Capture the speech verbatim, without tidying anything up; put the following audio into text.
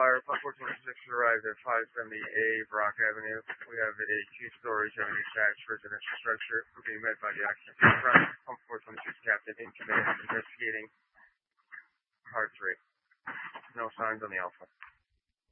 Fire, Pump four twenty-six arrived at five seventy A Brock Avenue. We have a two-story semi-detached residential structure. We're being met by the occupant in front. Pump four twenty-six captain in command investigating heart rate. No signs on the alpha.